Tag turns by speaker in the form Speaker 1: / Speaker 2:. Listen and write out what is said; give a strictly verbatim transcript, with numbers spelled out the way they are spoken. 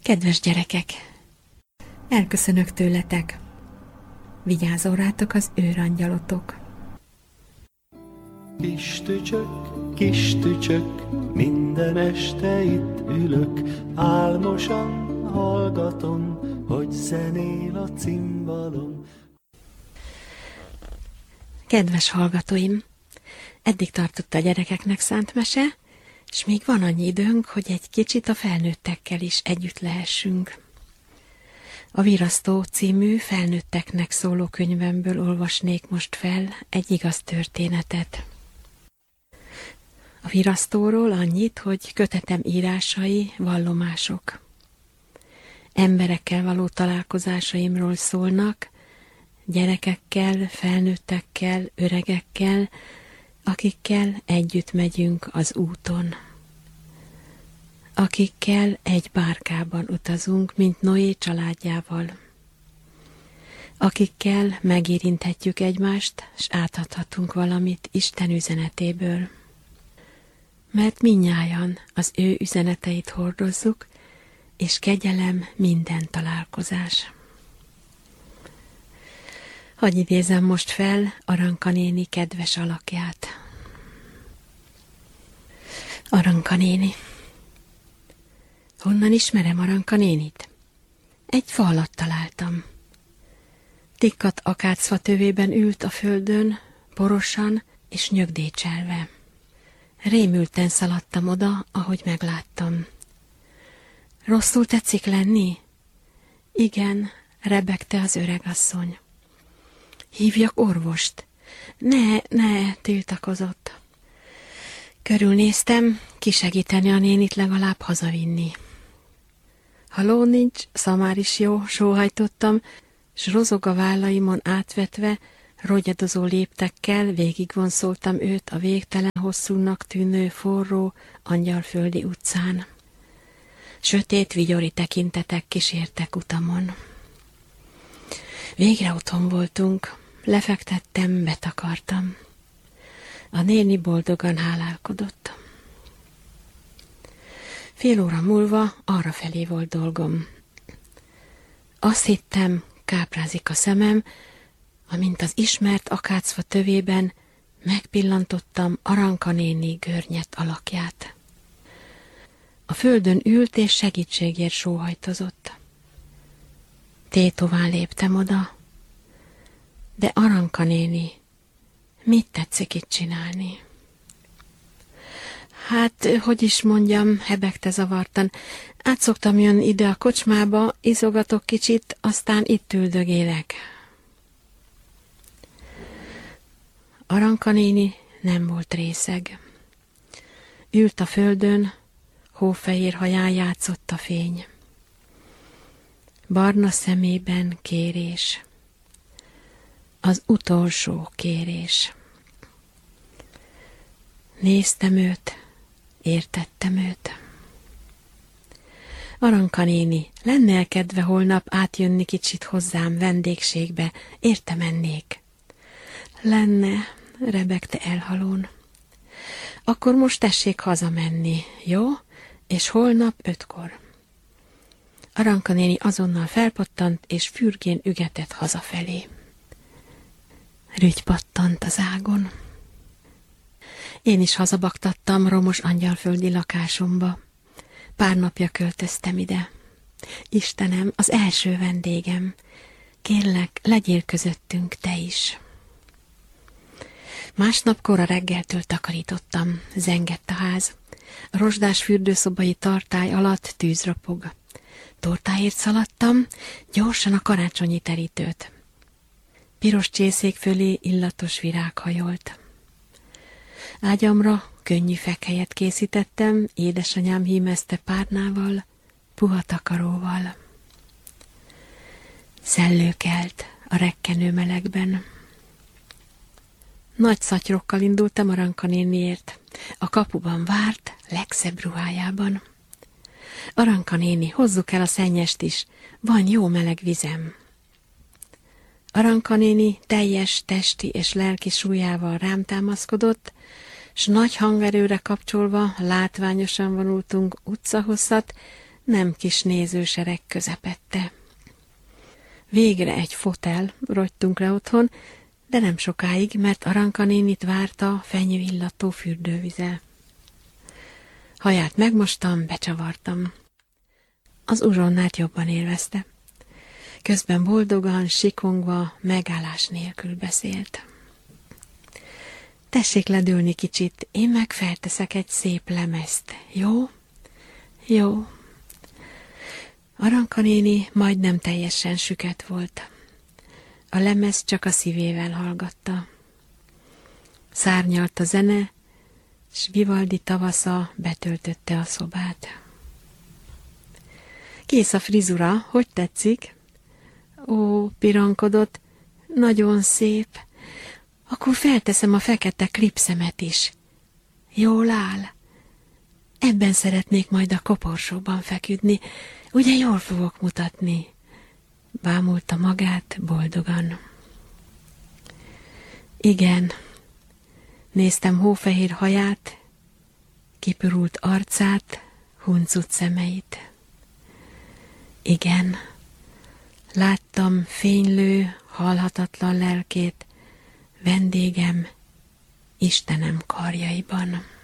Speaker 1: Kedves gyerekek! Elköszönök tőletek. Vigyázzon rátok az őrangyalotok.
Speaker 2: Kis tücsök, kis tücsök, minden este itt ülök, álmosan hallgatom, hogy zenél a cimbalom.
Speaker 1: Kedves hallgatóim! Eddig tartott a gyerekeknek szánt mese, és még van annyi időnk, hogy egy kicsit a felnőttekkel is együtt lehessünk. A Virasztó című felnőtteknek szóló könyvemből olvasnék most fel egy igaz történetet. A Virasztóról annyit, hogy kötetem írásai vallomások. Emberekkel való találkozásaimról szólnak, gyerekekkel, felnőttekkel, öregekkel, akikkel együtt megyünk az úton. Akikkel egy bárkában utazunk, mint Noé családjával. Akikkel megérinthetjük egymást, s átadhatunk valamit Isten üzenetéből. Mert mindnyájan az ő üzeneteit hordozzuk, és kegyelem minden találkozás. Hadd idézem most fel Aranka néni kedves alakját. Aranka néni. Honnan ismerem Aranka nénit? Egy fa alatt találtam. Tikkat akácfa tövében ült a földön, porosan és nyögdécselve. Rémülten szaladtam oda, ahogy megláttam. Rosszul tetszik lenni? Igen, rebegte az öregasszony. Hívjak orvost. Ne, ne, tiltakozott. Körülnéztem, kisegíteni a nénit legalább hazavinni. Ha ló nincs, szamár is jó, sóhajtottam, s rozog a vállaimon átvetve, rogyadozó léptekkel végigvonszoltam őt a végtelen hosszúnak tűnő forró, angyalföldi utcán. Sötét, vigyori tekintetek kísértek utamon. Végre otthon voltunk, lefektettem, betakartam. A néni boldogan hálálkodott. Fél óra múlva arrafelé volt dolgom. Azt hittem, káprázik a szemem, amint az ismert akácfa tövében megpillantottam Aranka néni görnyett alakját. A földön ült és segítségért sóhajtozott. Tétován léptem oda. De Aranka néni, mit tetszik itt csinálni? Hát, hogy is mondjam, hebegte zavartan. Át szoktam jönni ide a kocsmába, izogatok kicsit, aztán itt üldögélek. Aranka néni nem volt részeg. Ült a földön, hófehér haján játszott a fény. Barna szemében kérés. Az utolsó kérés. Néztem őt, értettem őt. Aranka néni, lenne kedve holnap átjönni kicsit hozzám vendégségbe, érte mennék. Lenne, rebegte elhalón. Akkor most tessék hazamenni, jó? És holnap ötkor. Aranka néni azonnal felpattant, és fürgén ügetett hazafelé. Rügy pattant az ágon. Én is hazabaktattam romos angyalföldi lakásomba. Pár napja költöztem ide. Istenem, az első vendégem. Kérlek, legyél közöttünk te is. Másnap kora reggeltől takarítottam, zengett a ház. A rozsdás fürdőszobai tartály alatt tűz ropog. Tortáért szaladtam, gyorsan a karácsonyi terítőt. Piros csészék fölé illatos virág hajolt. Ágyamra könnyű fekhelyet készítettem, édesanyám hímezte párnával, puha takaróval. Szellő kelt a rekkenő melegben. Nagy szatyrokkal indultam Aranka néniért. A kapuban várt, legszebb ruhájában. Aranka néni, hozzuk el a szennyest is, van jó meleg vizem. Aranka néni teljes testi és lelki súlyával rám támaszkodott, s nagy hangerőre kapcsolva látványosan vonultunk utcahosszat, nem kis nézősereg közepette. Végre egy fotel, rogytunk le otthon, de nem sokáig, mert Aranka nénit várta fenyőillató fürdővize. Haját megmostam, becsavartam. Az uzsonnát jobban élvezte. Közben boldogan, sikongva, megállás nélkül beszélt. Tessék ledülni kicsit, én meg felteszek egy szép lemezt, jó? Jó. Aranka néni majdnem teljesen süket volt. A lemez csak a szívével hallgatta. Szárnyalt a zene, s Vivaldi tavasza betöltötte a szobát. Kész a frizura, hogy tetszik? Ó, pironkodott, nagyon szép. Akkor felteszem a fekete klipszemet is. Jól áll? Ebben szeretnék majd a koporsóban feküdni, ugye jól fogok mutatni? Bámulta magát boldogan. Igen, néztem hófehér haját, kipirult arcát, huncut szemeit. Igen, láttam fénylő, halhatatlan lelkét, vendégem, Istenem karjaiban.